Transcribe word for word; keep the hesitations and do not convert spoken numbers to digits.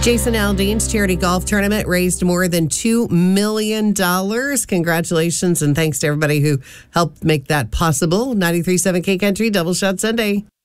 Jason Aldean's charity golf tournament raised more than two million dollars. Congratulations and thanks to everybody who helped make that possible. ninety-three point seven K Country, Double Shot Sunday.